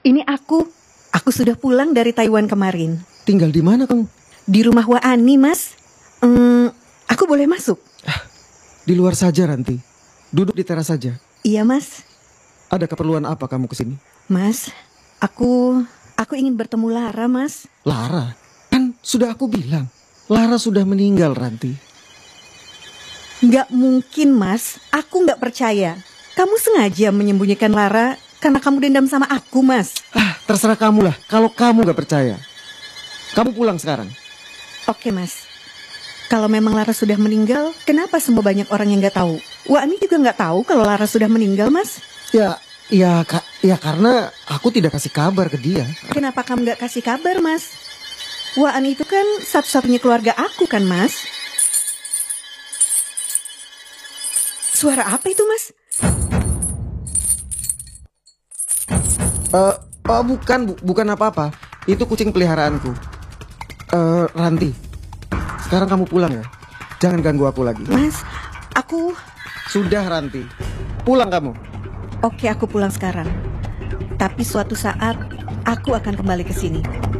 Ini aku. Aku sudah pulang dari Taiwan kemarin. Tinggal di mana kamu? Di rumah Wa Ani, Mas. Aku boleh masuk? Di luar saja, Ranti. Duduk di teras saja. Iya, Mas. Ada keperluan apa kamu kesini? Mas, aku ingin bertemu Lara, Mas. Lara? Kan sudah aku bilang, Lara sudah meninggal, Ranti. Nggak mungkin, Mas. Aku nggak percaya. Kamu sengaja menyembunyikan Lara karena kamu dendam sama aku, Mas. Terserah kamu lah. Kalau kamu gak percaya, kamu pulang sekarang. Oke, Mas. Kalau memang Lara sudah meninggal, kenapa semua banyak orang yang nggak tahu? Wa Ani juga nggak tahu kalau Lara sudah meninggal, Mas. Ya karena aku tidak kasih kabar ke dia. Kenapa kamu nggak kasih kabar, Mas? Wa Ani itu kan satu-satunya keluarga aku kan, Mas. Suara apa itu, Mas? Bukan apa-apa. Itu kucing peliharaanku. Ranti, sekarang kamu pulang ya. Jangan ganggu aku lagi. Mas, aku... Sudah, Ranti. Pulang kamu. Oke, aku pulang sekarang. Tapi suatu saat aku akan kembali ke sini.